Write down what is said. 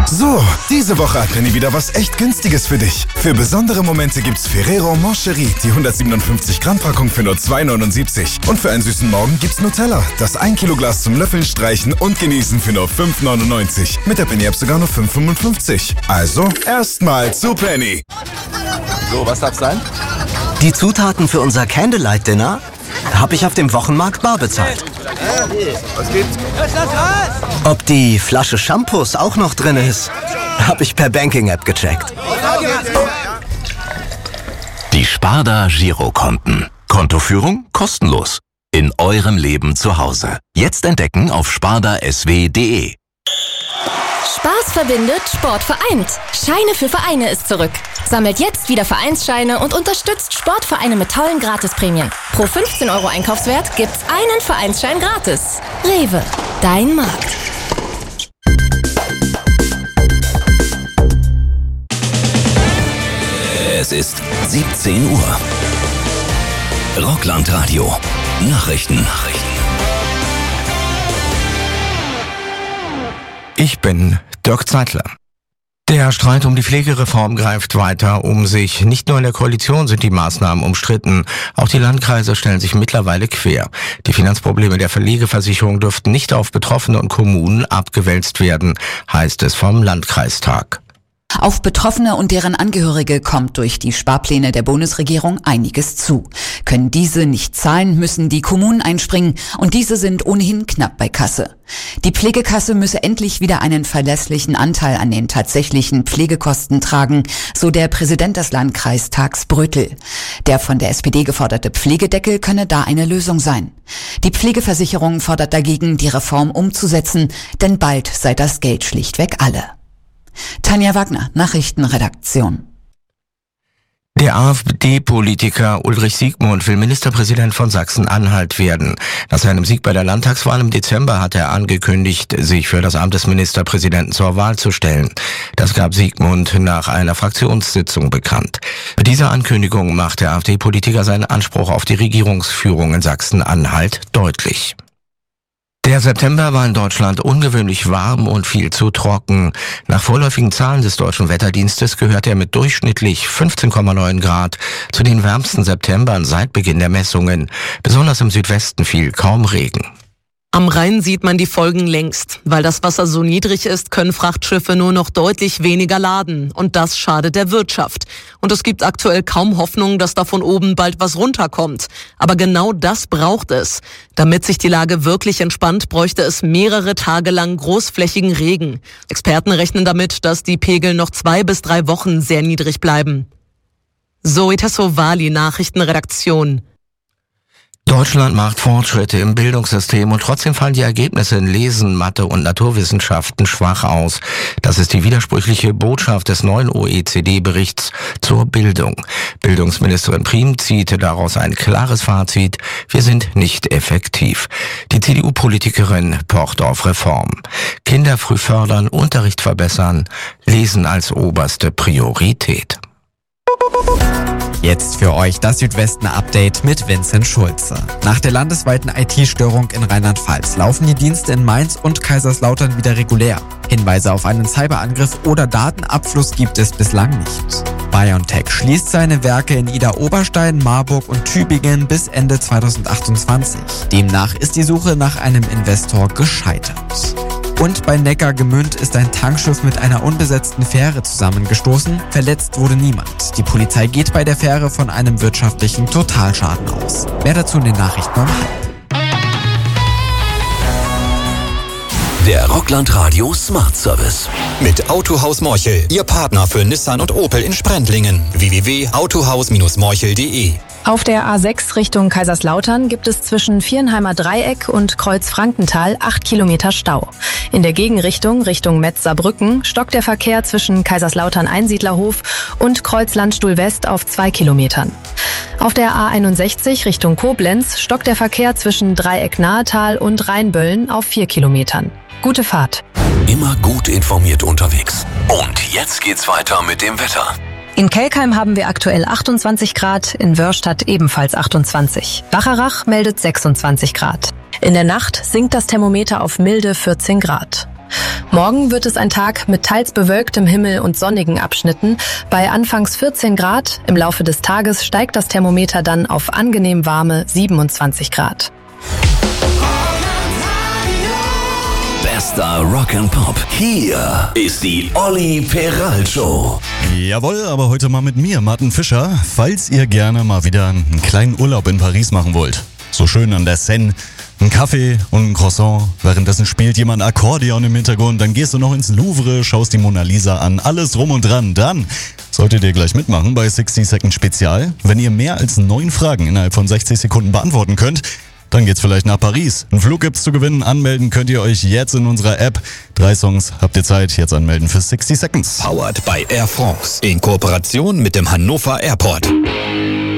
So, diese Woche hat Penny wieder was echt Günstiges für dich. Für besondere Momente gibt's Ferrero Moncherie, die 157 Gramm Packung für nur 2,79. Und für einen süßen Morgen gibt's Nutella, das 1 Kilo Glas zum Löffeln, Streichen und Genießen für nur 5,99. Mit der Penny App sogar nur 5,55. Also, erstmal zu Penny. So, was darf's sein? Die Zutaten für unser Candlelight-Dinner habe ich auf dem Wochenmarkt bar bezahlt. Was gibt's? Ob die Flasche Shampoos auch noch drin ist, habe ich per Banking-App gecheckt. Die Sparda Girokonten. Kontoführung kostenlos. In eurem Leben zu Hause. Jetzt entdecken auf spardasw.de. Spaß verbindet, Sport vereint. Scheine für Vereine ist zurück. Sammelt jetzt wieder Vereinsscheine und unterstützt Sportvereine mit tollen Gratisprämien. Pro 15 € Einkaufswert gibt's einen Vereinsschein gratis. Rewe, dein Markt. Es ist 17 Uhr. Rockland-Radio. Nachrichten. Ich bin Dirk Zeitler. Der Streit um die Pflegereform greift weiter um sich. Nicht nur in der Koalition sind die Maßnahmen umstritten. Auch die Landkreise stellen sich mittlerweile quer. Die Finanzprobleme der Pflegeversicherung dürften nicht auf Betroffene und Kommunen abgewälzt werden, heißt es vom Landkreistag. Auf Betroffene und deren Angehörige kommt durch die Sparpläne der Bundesregierung einiges zu. Können diese nicht zahlen, müssen die Kommunen einspringen und diese sind ohnehin knapp bei Kasse. Die Pflegekasse müsse endlich wieder einen verlässlichen Anteil an den tatsächlichen Pflegekosten tragen, so der Präsident des Landkreistags Brötel. Der von der SPD geforderte Pflegedeckel könne da eine Lösung sein. Die Pflegeversicherung fordert dagegen, die Reform umzusetzen, denn bald sei das Geld schlichtweg alle. Tanja Wagner, Nachrichtenredaktion. Der AfD-Politiker Ulrich Siegmund will Ministerpräsident von Sachsen-Anhalt werden. Nach seinem Sieg bei der Landtagswahl im Dezember hat er angekündigt, sich für das Amt des Ministerpräsidenten zur Wahl zu stellen. Das gab Siegmund nach einer Fraktionssitzung bekannt. Mit dieser Ankündigung macht der AfD-Politiker seinen Anspruch auf die Regierungsführung in Sachsen-Anhalt deutlich. Der September war in Deutschland ungewöhnlich warm und viel zu trocken. Nach vorläufigen Zahlen des Deutschen Wetterdienstes gehört er mit durchschnittlich 15,9 Grad zu den wärmsten Septembern seit Beginn der Messungen. Besonders im Südwesten fiel kaum Regen. Am Rhein sieht man die Folgen längst. Weil das Wasser so niedrig ist, können Frachtschiffe nur noch deutlich weniger laden. Und das schadet der Wirtschaft. Und es gibt aktuell kaum Hoffnung, dass da von oben bald was runterkommt. Aber genau das braucht es. Damit sich die Lage wirklich entspannt, bräuchte es mehrere Tage lang großflächigen Regen. Experten rechnen damit, dass die Pegel noch 2 bis 3 Wochen sehr niedrig bleiben. Zoe Tassovali, Nachrichtenredaktion. Deutschland macht Fortschritte im Bildungssystem und trotzdem fallen die Ergebnisse in Lesen, Mathe und Naturwissenschaften schwach aus. Das ist die widersprüchliche Botschaft des neuen OECD-Berichts zur Bildung. Bildungsministerin Priem zieht daraus ein klares Fazit: Wir sind nicht effektiv. Die CDU-Politikerin pocht auf Reform. Kinder früh fördern, Unterricht verbessern, Lesen als oberste Priorität. Jetzt für euch das Südwesten-Update mit Vincent Schulze. Nach der landesweiten IT-Störung in Rheinland-Pfalz laufen die Dienste in Mainz und Kaiserslautern wieder regulär. Hinweise auf einen Cyberangriff oder Datenabfluss gibt es bislang nicht. BioNTech schließt seine Werke in Idar-Oberstein, Marburg und Tübingen bis Ende 2028. Demnach ist die Suche nach einem Investor gescheitert. Und bei Neckargemünd ist ein Tankschiff mit einer unbesetzten Fähre zusammengestoßen. Verletzt wurde niemand. Die Polizei geht bei der Fähre von einem wirtschaftlichen Totalschaden aus. Mehr dazu in den Nachrichten um 12:30. Der Rockland Radio Smart Service. Mit Autohaus Morchel, Ihr Partner für Nissan und Opel in Sprendlingen. www.autohaus-morchel.de. Auf der A6 Richtung Kaiserslautern gibt es zwischen Vierenheimer Dreieck und Kreuz-Frankenthal 8 Kilometer Stau. In der Gegenrichtung, Richtung Metz-Saarbrücken, stockt der Verkehr zwischen Kaiserslautern-Einsiedlerhof und Kreuz-Landstuhl West auf 2 Kilometern. Auf der A61 Richtung Koblenz stockt der Verkehr zwischen Dreieck-Nahetal und Rheinböllen auf 4 Kilometern. Gute Fahrt. Immer gut informiert unterwegs. Und jetzt geht's weiter mit dem Wetter. In Kelkheim haben wir aktuell 28 Grad, in Wörstadt ebenfalls 28. Wacharach meldet 26 Grad. In der Nacht sinkt das Thermometer auf milde 14 Grad. Morgen wird es ein Tag mit teils bewölktem Himmel und sonnigen Abschnitten. Bei anfangs 14 Grad, im Laufe des Tages steigt das Thermometer dann auf angenehm warme 27 Grad. Bester Rock and Pop. Hier ist die Olli Peral Show. Jawohl, aber heute mal mit mir, Martin Fischer. Falls ihr gerne mal wieder einen kleinen Urlaub in Paris machen wollt. So schön an der Seine. Ein Kaffee und ein Croissant. Währenddessen spielt jemand Akkordeon im Hintergrund. Dann gehst du noch ins Louvre, schaust die Mona Lisa an. Alles drum und dran. Dann solltet ihr gleich mitmachen bei 60 Second Spezial. Wenn ihr mehr als 9 Fragen innerhalb von 60 Sekunden beantworten könnt, dann geht's vielleicht nach Paris. Einen Flug gibt's zu gewinnen. Anmelden könnt ihr euch jetzt in unserer App. 3 Songs habt ihr Zeit. Jetzt anmelden für 60 Seconds. Powered by Air France. In Kooperation mit dem Hannover Airport.